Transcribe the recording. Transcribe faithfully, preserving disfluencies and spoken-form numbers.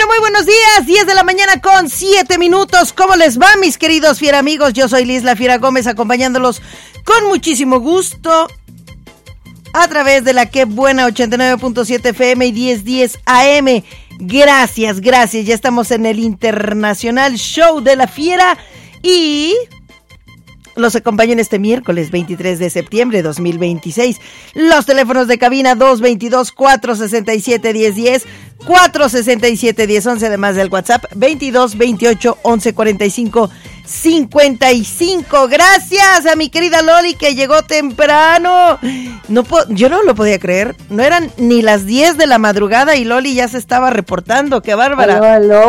muy buenos días, diez de la mañana con siete minutos. ¿Cómo les va, mis queridos fiera amigos? Yo soy Liz La Fiera Gómez, acompañándolos con muchísimo gusto a través de la Que Buena ochenta y nueve punto siete F M y diez diez A M. Gracias, gracias. Ya estamos en el Internacional Show de la Fiera y los acompaño en este miércoles veintitrés de septiembre de dos mil veintiséis. Los teléfonos de cabina dos veintidós, cuatro sesenta y siete, diez diez, cuatro sesenta y siete, diez once, además del WhatsApp veintidós, veintiocho, once, cuarenta y cinco, cincuenta y cinco. Gracias a mi querida Loli que llegó temprano. No po- yo no lo podía creer. No eran ni las diez de la madrugada y Loli ya se estaba reportando. ¡Qué bárbara! Aló, aló.